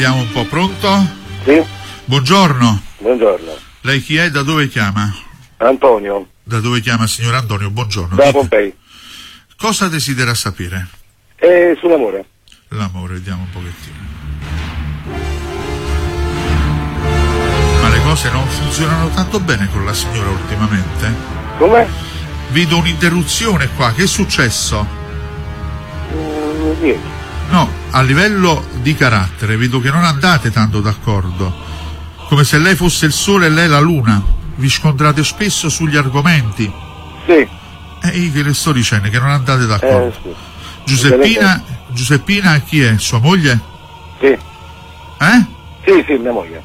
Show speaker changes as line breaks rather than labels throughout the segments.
Vediamo un po', pronto?
Sì.
Buongiorno.
Buongiorno.
Lei chi è? Da dove chiama?
Antonio.
Da dove chiama, signor Antonio? Buongiorno.
Da Pompei.
Cosa desidera sapere?
Sull'amore.
L'amore, vediamo un pochettino. Ma le cose non funzionano tanto bene con la signora ultimamente?
Come?
Vedo un'interruzione qua, che è successo?
Niente.
No, a livello di carattere vedo che non andate tanto d'accordo, come se lei fosse il sole e lei la luna. Vi scontrate spesso sugli argomenti.
Sì.
Io che le sto dicendo che non andate d'accordo.
Sì.
Giuseppina chi è? Sua moglie?
Sì.
Eh?
Sì, mia moglie.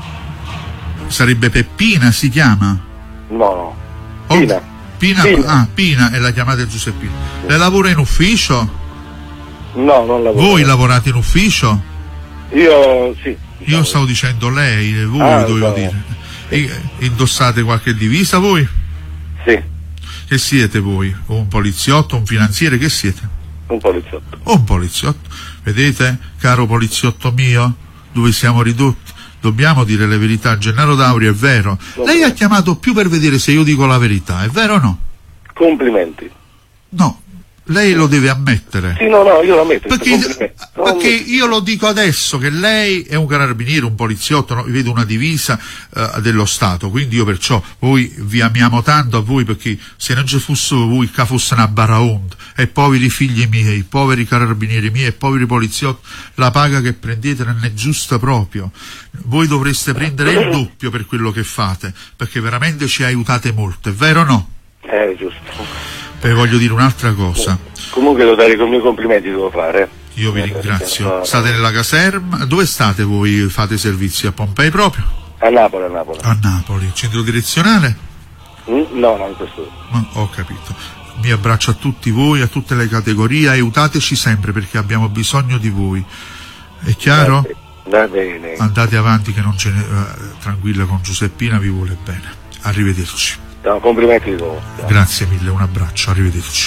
Sarebbe Peppina, si chiama?
No.
Pina.
Pina.
Ah, Pina, e la chiamate Giuseppina. Sì. Lei lavora in ufficio?
No, non lavoro.
Voi lavorate in ufficio?
Io sì.
Io stavo dicendo lei, voi dovevo dire. Indossate qualche divisa voi?
Sì.
Che siete voi? Un poliziotto, un finanziere, che siete?
Un poliziotto.
Un poliziotto. Vedete, caro poliziotto mio, dove siamo ridotti? Dobbiamo dire le verità. Gennaro D'Aurio, è vero. Lei ha chiamato più per vedere se io dico la verità, è vero o no?
Complimenti.
No, lei lo deve ammettere.
Sì, no, io lo ammetto.
Perché io lo dico adesso che lei è un carabiniere, un poliziotto, no? Vedo una divisa dello Stato, quindi io perciò voi vi amiamo tanto a voi, perché se non ci fosse voi che fosse una baraonda, e poveri figli miei, poveri carabinieri miei e poveri poliziotti, la paga che prendete non è giusta proprio. Voi dovreste prendere il doppio per quello che fate, perché veramente ci aiutate molto, è vero o no?
Giusto.
E voglio dire un'altra cosa.
Comunque devo dare i miei complimenti, devo fare.
Io vi ringrazio. State nella caserma? Dove state voi? Fate servizi a Pompei proprio?
A Napoli.
A Napoli. Centro direzionale?
No, in questo.
Ho capito. Mi abbraccio a tutti voi, a tutte le categorie, aiutateci sempre perché abbiamo bisogno di voi. È chiaro?
Va bene.
Andate avanti che non ce ne... tranquilla, con Giuseppina vi vuole bene. Arrivederci.
No, complimenti di nuovo.
Grazie mille, un abbraccio, arrivederci.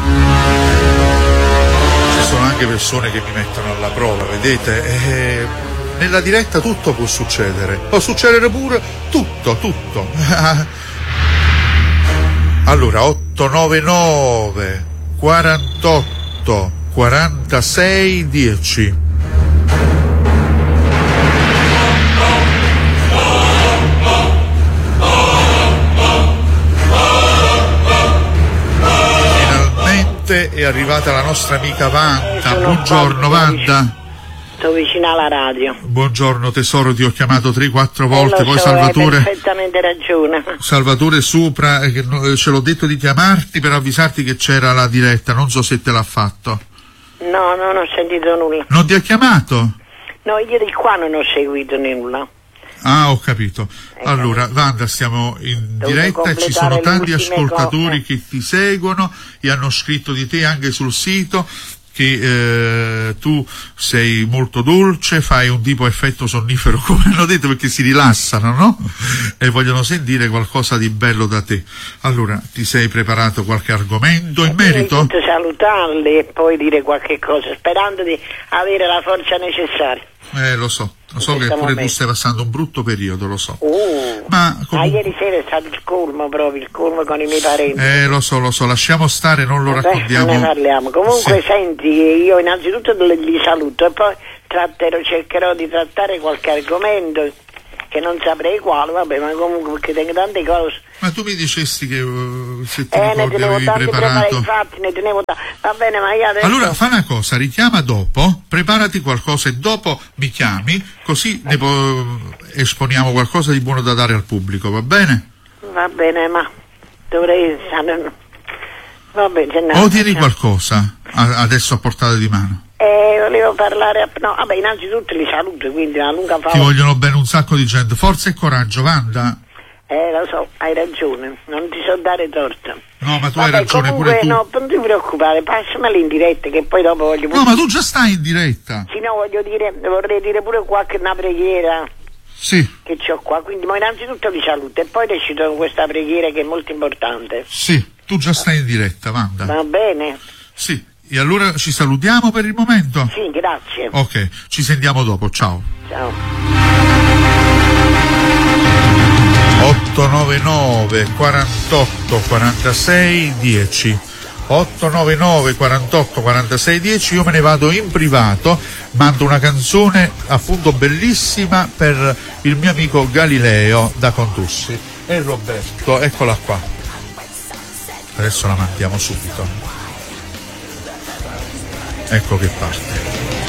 Ci sono anche persone che mi mettono alla prova, vedete? Nella diretta tutto può succedere. Può succedere pure tutto. Allora, 899 48 46 10. È arrivata la nostra amica Wanda. Buongiorno Wanda.
Sto vicino alla radio.
Buongiorno tesoro, ti ho chiamato 3-4 volte, poi Salvatore.
Hai perfettamente ragione.
Salvatore Supra, ce l'ho detto di chiamarti per avvisarti che c'era la diretta, non so se te l'ha fatto.
No, non ho sentito nulla.
Non ti ha chiamato?
No, io di qua non ho seguito nulla.
Ah, ho capito. Allora, Wanda, stiamo in diretta e ci sono tanti ascoltatori che ti seguono e hanno scritto di te anche sul sito che tu sei molto dolce, fai un tipo effetto sonnifero, come hanno detto, perché si rilassano, no? E vogliono sentire qualcosa di bello da te. Allora, ti sei preparato qualche argomento in merito?
Salutarli e poi dire qualche cosa, sperando di avere la forza necessaria.
Lo so che pure tu stai passando un brutto periodo, lo so. Ma
ieri sera è stato il colmo con i miei parenti.
Lo so, lasciamo stare, non lo raccontiamo.
Non ne parliamo. Comunque sì. Senti, io innanzitutto li saluto e poi cercherò di trattare qualche argomento che non saprei quale, vabbè, ma comunque perché tengo tante cose.
Ma tu mi dicesti che se ti ricordi avevi
preparato. Infatti, ne tenevo tanti. Va bene, ma io adesso...
Allora, fa una cosa, richiama dopo, preparati qualcosa e dopo mi chiami, così esponiamo qualcosa di buono da dare al pubblico, va bene?
Va bene, ma dovrei... Va bene,
o tieni qualcosa adesso a portata di mano?
Volevo parlare... No, vabbè, innanzitutto li saluto, quindi una lunga pausa.
Ti vogliono bene un sacco di gente. Forza e coraggio, Wanda.
Lo so, hai ragione, non ti so dare torto.
No, ma tu hai ragione,
comunque,
pure tu.
No, non ti preoccupare, passameli in diretta che poi dopo voglio...
No, ma tu già stai in diretta.
Sì, no, vorrei dire pure una preghiera.
Sì.
Che c'ho qua, quindi ma innanzitutto vi saluto e poi recito questa preghiera che è molto importante.
Sì, tu già stai in diretta, Wanda.
Va bene.
Sì, e allora ci salutiamo per il momento?
Sì, grazie.
Ok, ci sentiamo dopo, ciao.
Ciao.
899 48 46 10. 899 48 46 10. Io me ne vado in privato, mando una canzone appunto bellissima per il mio amico Galileo da Contussi e Roberto, eccola qua, adesso la mandiamo subito, ecco che parte.